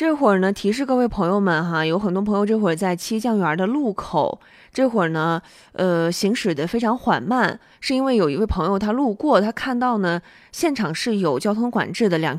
这会儿呢，提示各位朋友们哈，有很多朋友这会儿在七酱园的路口，这会儿呢，行驶的非常缓慢，是因为有一位朋友他路过，他看到呢现场是有交通管制的，两